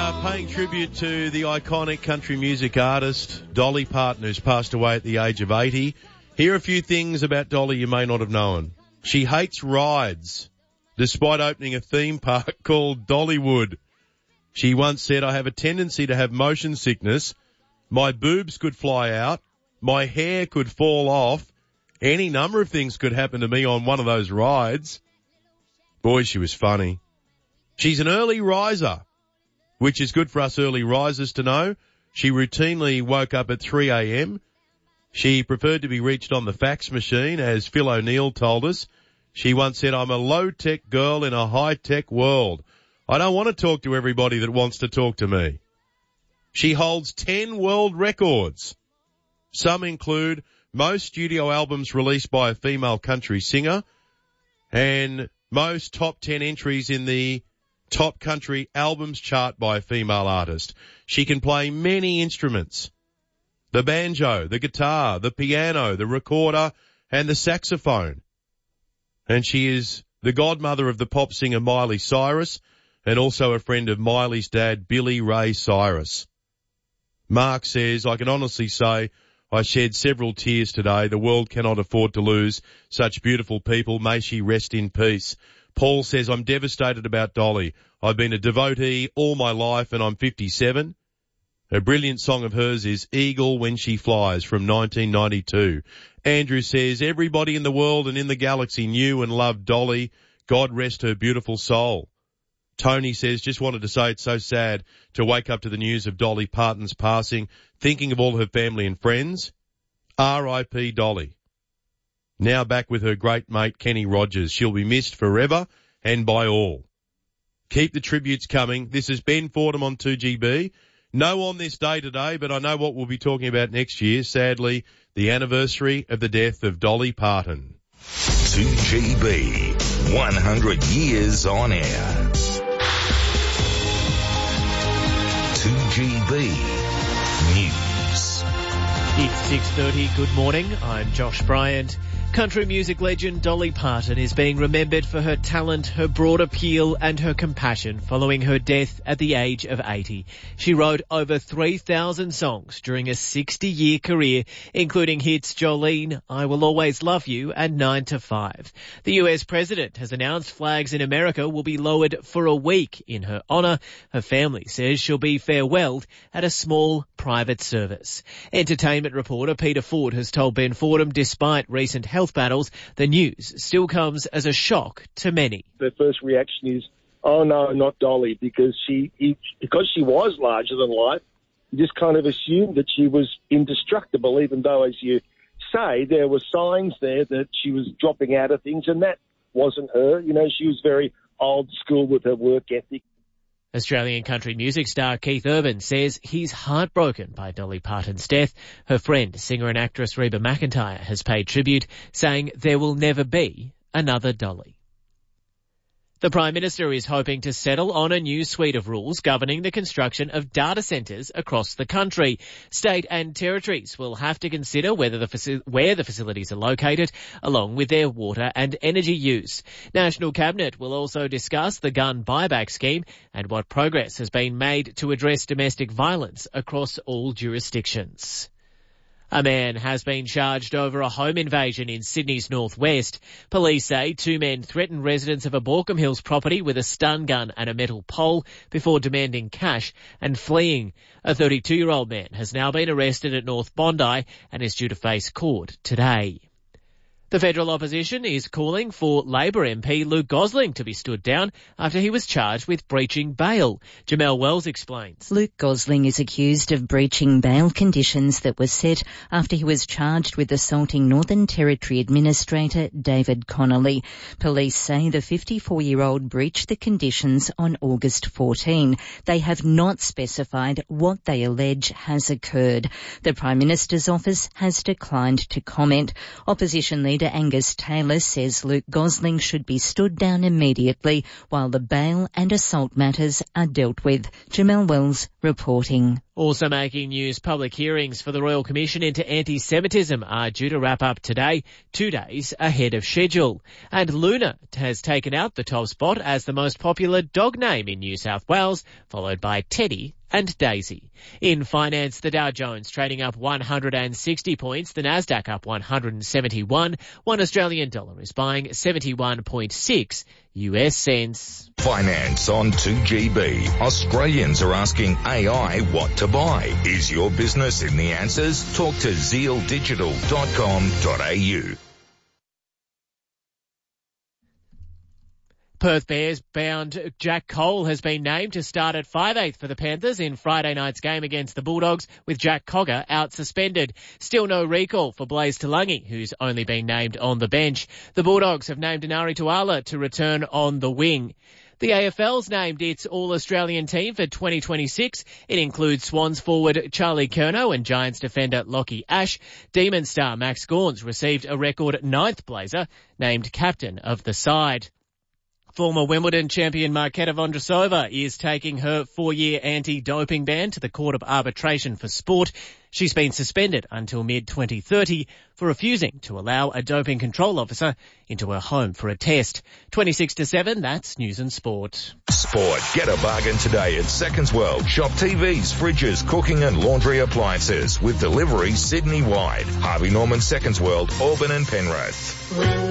Paying tribute to the iconic country music artist Dolly Parton, who's passed away at the age of 80. Here are a few things about Dolly you may not have known. She hates rides, despite opening a theme park called Dollywood. She once said, "I have a tendency to have motion sickness. My boobs could fly out. My hair could fall off. Any number of things could happen to me on one of those rides." Boy, she was funny. She's an early riser, which is good for us early risers to know. She routinely woke up at 3 a.m. She preferred to be reached on the fax machine, as Phil O'Neill told us. She once said, "I'm a low-tech girl in a high-tech world. I don't want to talk to everybody that wants to talk to me." She holds 10 world records. Some include most studio albums released by a female country singer and most top 10 entries in the top country albums chart by a female artist. She can play many instruments: the banjo, the guitar, the piano, the recorder, and the saxophone. And she is the godmother of the pop singer Miley Cyrus, and also a friend of Miley's dad, Billy Ray Cyrus. Mark says, "I can honestly say I shed several tears today. The world cannot afford to lose such beautiful people. May she rest in peace." Paul says, "I'm devastated about Dolly. I've been a devotee all my life and I'm 57. A brilliant song of hers is Eagle When She Flies from 1992. Andrew says, "Everybody in the world and in the galaxy knew and loved Dolly. God rest her beautiful soul." Tony says, "Just wanted to say it's so sad to wake up to the news of Dolly Parton's passing, thinking of all her family and friends. R.I.P. Dolly." Now back with her great mate Kenny Rogers. She'll be missed forever and by all. Keep the tributes coming. This is Ben Fordham on 2GB. No on this day today, but I know what we'll be talking about next year. Sadly, the anniversary of the death of Dolly Parton. 2GB, 100 years on air. 2GB News. It's 6:30. Good morning. I'm Josh Bryant. Country music legend Dolly Parton is being remembered for her talent, her broad appeal and her compassion following her death at the age of 80. She wrote over 3,000 songs during a 60-year career, including hits Jolene, I Will Always Love You and 9 to 5. The US president has announced flags in America will be lowered for a week in her honour. Her family says she'll be farewelled at a small private service. Entertainment reporter Peter Ford has told Ben Fordham, despite recent health battles, the news still comes as a shock to many. Their first reaction is, "Oh no, not Dolly," because she was larger than life. You just kind of assumed that she was indestructible, even though, as you say, there were signs there that she was dropping out of things, and that wasn't her. You know, she was very old school with her work ethic. Australian country music star Keith Urban says he's heartbroken by Dolly Parton's death. Her friend, singer and actress Reba McEntire, has paid tribute, saying there will never be another Dolly. The Prime Minister is hoping to settle on a new suite of rules governing the construction of data centres across the country. State and territories will have to consider where the facilities are located, along with their water and energy use. National Cabinet will also discuss the gun buyback scheme and what progress has been made to address domestic violence across all jurisdictions. A man has been charged over a home invasion in Sydney's northwest. Police say 2 men threatened residents of a Baulkham Hills property with a stun gun and a metal pole before demanding cash and fleeing. A 32-year-old man has now been arrested at North Bondi and is due to face court today. The federal opposition is calling for Labor MP Luke Gosling to be stood down after he was charged with breaching bail. Jamelle Wells explains. Luke Gosling is accused of breaching bail conditions that were set after he was charged with assaulting Northern Territory Administrator David Connolly. Police say the 54-year-old breached the conditions on August 14. They have not specified what they allege has occurred. The Prime Minister's office has declined to comment. Opposition leader Angus Taylor says Luke Gosling should be stood down immediately while the bail and assault matters are dealt with. Jamelle Wells reporting. Also making news, public hearings for the Royal Commission into Anti-Semitism are due to wrap up today, 2 days ahead of schedule. And Luna has taken out the top spot as the most popular dog name in New South Wales, followed by Teddy and Daisy. In finance, the Dow Jones trading up 160 points, the Nasdaq up 171. One Australian dollar is buying 71.6 US cents. Finance on 2GB. Australians are asking AI what to buy. Is your business in the answers? Talk to zealdigital.com.au. Perth Bears bound Jack Cole has been named to start at 5/8 for the Panthers in Friday night's game against the Bulldogs, with Jack Cogger out suspended. Still no recall for Blaze Talangi, who's only been named on the bench. The Bulldogs have named Inari Tuala to return on the wing. The AFL's named its All-Australian team for 2026. It includes Swans forward Charlie Curnow and Giants defender Lockie Ash. Demon star Max Gaunce received a record 9th Blazer, named captain of the side. Former Wimbledon champion Marketa Vondrousova is taking her 4-year anti-doping ban to the Court of Arbitration for Sport. She's been suspended until mid-2030 for refusing to allow a doping control officer into her home for a test. 26-7, that's News and Sport. Sport. Get a bargain today at Seconds World. Shop TVs, fridges, cooking and laundry appliances with delivery Sydney-wide. Harvey Norman Seconds World, Auburn and Penrith.